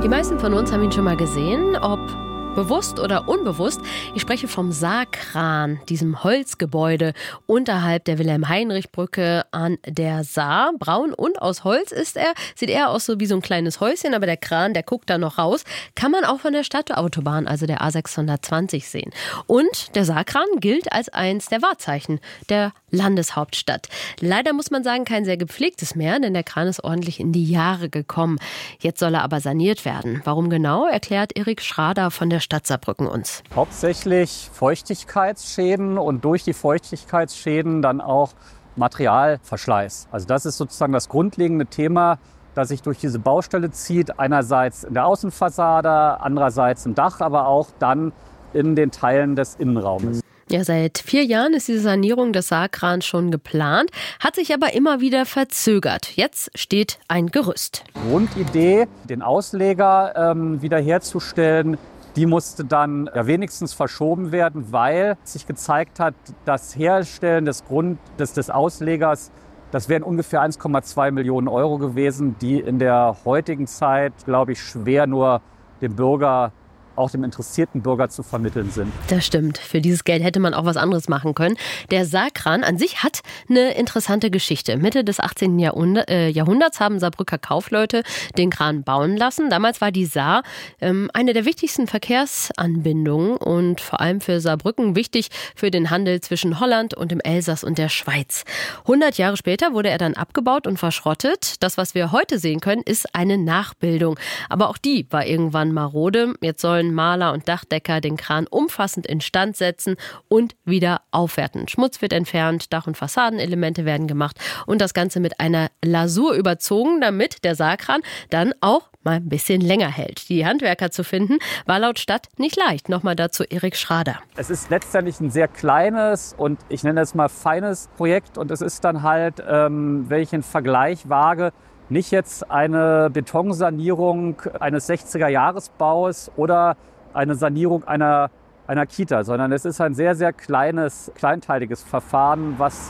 Die meisten von uns haben ihn schon mal gesehen, ob bewusst oder unbewussst. Ich spreche vom Saarkran, diesem Holzgebäude unterhalb der Wilhelm-Heinrich-Brücke an der Saar. Braun und aus Holz ist er, sieht eher aus so wie so ein kleines Häuschen, aber der Kran, der guckt da noch raus. Kann man auch von der Stadtautobahn, also der A620 sehen. Und der Saarkran gilt als eins der Wahrzeichen der Landeshauptstadt. Leider muss man sagen, kein sehr gepflegtes mehr, denn der Kran ist ordentlich in die Jahre gekommen. Jetzt soll er aber saniert werden. Warum genau, erklärt Erik Schrader von der Stadt Saarbrücken uns. Hauptsächlich Feuchtigkeitsschäden und durch die Feuchtigkeitsschäden dann auch Materialverschleiß. Also das ist sozusagen das grundlegende Thema, das sich durch diese Baustelle zieht. Einerseits in der Außenfassade, andererseits im Dach, aber auch dann in den Teilen des Innenraumes. Ja, seit 4 Jahren ist diese Sanierung des Saarkrans schon geplant, hat sich aber immer wieder verzögert. Jetzt steht ein Gerüst. Grundidee, den Ausleger wiederherzustellen, die musste dann wenigstens verschoben werden, weil sich gezeigt hat, das Herstellen des Auslegers, das wären ungefähr 1,2 Millionen Euro gewesen, die in der heutigen Zeit, glaube ich, schwer nur dem Bürger, auch dem interessierten Bürger zu vermitteln sind. Das stimmt. Für dieses Geld hätte man auch was anderes machen können. Der Saarkran an sich hat eine interessante Geschichte. Mitte des 18. Jahrhunderts haben Saarbrücker Kaufleute den Kran bauen lassen. Damals war die Saar eine der wichtigsten Verkehrsanbindungen und vor allem für Saarbrücken wichtig für den Handel zwischen Holland und dem Elsass und der Schweiz. 100 Jahre später wurde er dann abgebaut und verschrottet. Das, was wir heute sehen können, ist eine Nachbildung. Aber auch die war irgendwann marode. Jetzt sollen Maler und Dachdecker den Kran umfassend instand setzen und wieder aufwerten. Schmutz wird entfernt, Dach- und Fassadenelemente werden gemacht und das Ganze mit einer Lasur überzogen, damit der Saarkran dann auch mal ein bisschen länger hält. Die Handwerker zu finden, war laut Stadt nicht leicht. Nochmal dazu Erik Schrader. Es ist letztendlich ein sehr kleines und ich nenne es mal feines Projekt und es ist dann halt, wenn ich einen Vergleich wage, nicht jetzt eine Betonsanierung eines 60er-Jahres-Baus oder eine Sanierung einer Kita, sondern es ist ein sehr, sehr kleines, kleinteiliges Verfahren, was